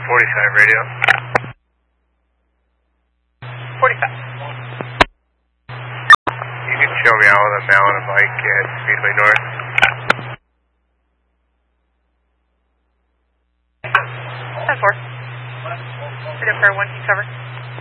45 radio. 45. You can show me out with a man on a bike at Speedway North. 10-4. Video for 1 key cover.